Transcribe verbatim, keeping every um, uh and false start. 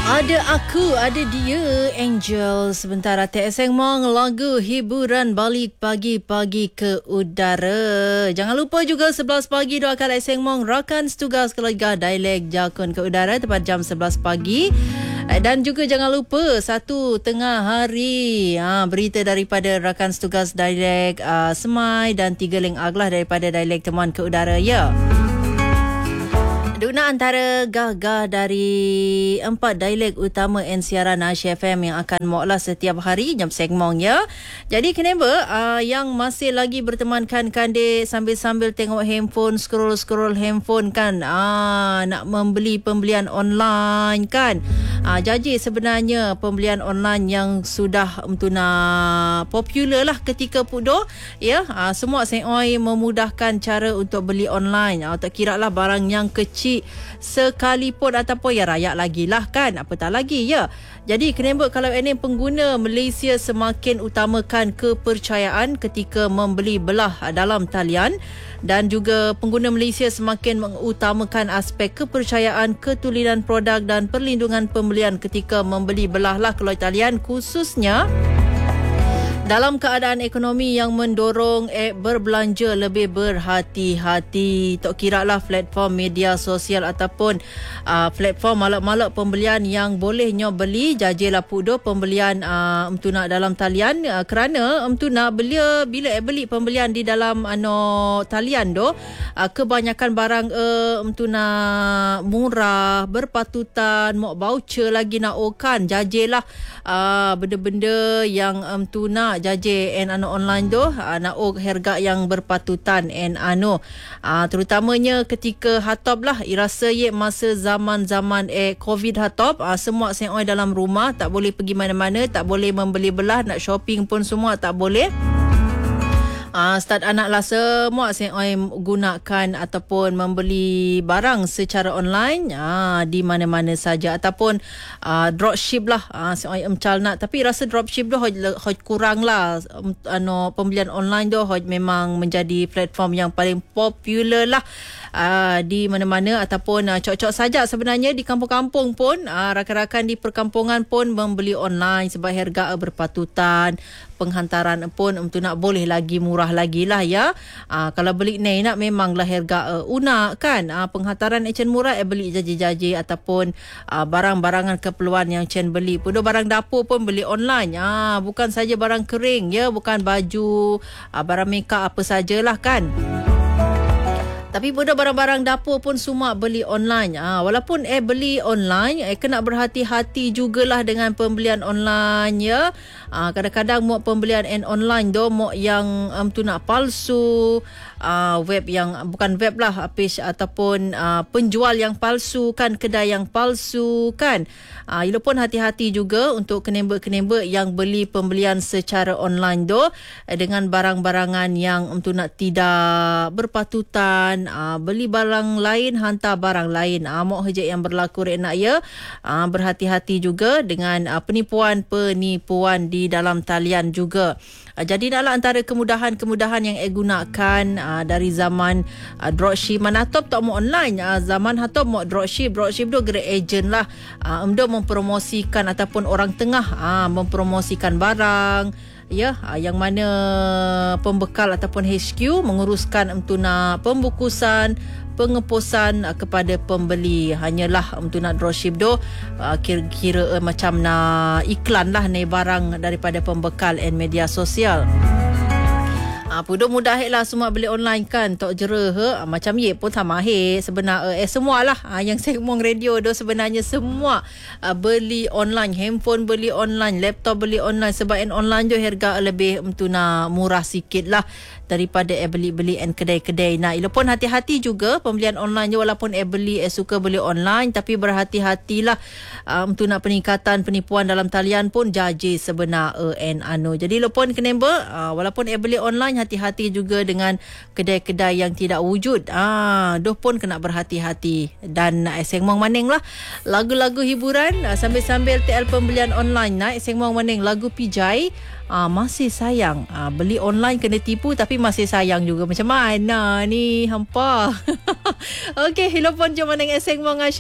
Ada aku, ada dia, Angel. Sebentar T S Mong, lagu hiburan balik pagi-pagi ke udara. Jangan lupa juga sebelas pagi doakan S Mong rakan setugas keluarga dialek Jakun ke udara tepat jam sebelas pagi. Dan juga jangan lupa satu tengah hari ha, berita daripada rakan setugas dialek uh, Semai dan tiga link aglah daripada dialek teman ke udara ya. Duna antara gah-gah dari empat dialek utama N siaran Asia F M yang akan moklah setiap hari jam segmong ya. Jadi kenapa uh, yang masih lagi bertemankan kande sambil-sambil tengok handphone, scroll-scroll handphone kan, uh, nak membeli pembelian online kan. Uh, jadi sebenarnya pembelian online yang sudah umtuna popular lah ketika pudo ya. Uh, semua seoi memudahkan cara untuk beli online. Uh, tak kira lah barang yang kecil sekalipun ataupun ya rakyat lagi lah kan, apatah lagi ya. Jadi kenapa kalau ini pengguna Malaysia semakin utamakan kepercayaan ketika membeli belah dalam talian, dan juga pengguna Malaysia semakin mengutamakan aspek kepercayaan, ketulinan produk dan perlindungan pembelian ketika membeli belah lah kalau talian, khususnya dalam keadaan ekonomi yang mendorong eh, berbelanja lebih berhati-hati. Tak kira lah platform media sosial ataupun uh, platform malak-malak pembelian yang boleh nyo beli jajilah pudo pembelian uh, emtuna dalam talian, uh, kerana emtuna belia bila eh, beli pembelian di dalam ano talian do, uh, kebanyakan barang uh, emtuna murah, berpatutan, mau voucher lagi nak okan jajilah uh, benda-benda yang emtuna jaje en ano online tu uh, nak og harga yang berpatutan en ano uh, terutamanya ketika hatop lah irasa ye masa zaman-zaman eh COVID hatop, uh, semua seoi dalam rumah, tak boleh pergi mana-mana, tak boleh membeli belah, nak shopping pun semua tak boleh. Uh, start anak lah semua seoi gunakan ataupun membeli barang secara online uh, di mana-mana saja, ataupun uh, dropship lah uh, seoi emcal nak, tapi rasa dropship tu hoj, hoj kurang lah um, ano pembelian online tu hoj memang menjadi platform yang paling popular lah uh, di mana-mana, ataupun uh, cok-cok saja sebenarnya di kampung-kampung pun uh, rakan-rakan di perkampungan pun membeli online sebab harga berpatutan, penghantaran pun untuk nak boleh lagi murah lagi lah ya. Aa, kalau beli ni nak memanglah harga uh, unak kan. Aa, penghantaran ecen murah eh beli jaji-jaji ataupun aa, barang-barangan keperluan yang cen beli. Pudo barang dapur pun beli online. Aa, bukan saja barang kering ya, bukan baju, aa, barang makeup apa sajalah kan. Tapi budak barang-barang dapur pun semua beli online. Ha, walaupun eh beli online, eh kena berhati-hati jugalah dengan pembelian online ya. Ha, kadang-kadang mau pembelian en online do mau yang um, tu nak palsu, uh, web yang bukan web lah, page ataupun uh, penjual yang palsu kan, kedai yang palsu kan. Uh, ia pun hati-hati juga untuk kenemba-kenemba yang beli pembelian secara online do eh, dengan barang-barangan yang um, tu nak tidak berpatutan. Uh, beli barang lain hantar barang lain, uh, mau hejak yang berlaku rek nak ya. Uh, berhati-hati juga dengan uh, penipuan-penipuan di dalam talian juga. Uh, jadi adalah antara kemudahan-kemudahan yang eh gunakan uh, dari zaman uh, dropship. Mana top tak mau online, uh, zaman hatop mau dropship. Dropship tu gerak agent lah, uh, um, mempromosikan ataupun orang tengah uh, mempromosikan barang ya, yang mana pembekal ataupun H Q menguruskan emtuna pembukusan, pengeposan kepada pembeli. Hanyalah emtuna dropship do kira-kira uh, macam nak iklan lah ni barang daripada pembekal and media sosial. Ah, pudo mudah lah semua beli online kan, tok jera he. Ah, macam ye pun sama he sebenarnya eh semualah ah, yang segmong radio do sebenarnya semua ah, beli online, handphone beli online, laptop beli online, sebab en online jo harga lebih emtuna murah sikit lah daripada eh beli-beli en kedai-kedai. Nah, ilo pun hati-hati juga pembelian online je, walaupun eh beli eh suka beli online, tapi berhati-hatilah um, tu nak peningkatan penipuan dalam talian pun jaji sebenarnya en anu. Jadi ilo pun kenemba uh, walaupun eh beli online, hati-hati juga dengan kedai-kedai yang tidak wujud. Ah, doh pun kena berhati-hati. Dan nak sengmong maning lah lagu-lagu hiburan uh, sambil-sambil T L pembelian online. Nak sengmong maning lagu Pijay. Ah, masih sayang. Ah, beli online kena tipu tapi masih sayang juga. Macam mana ni hampa? Okey, hilopon jom nang eseng mga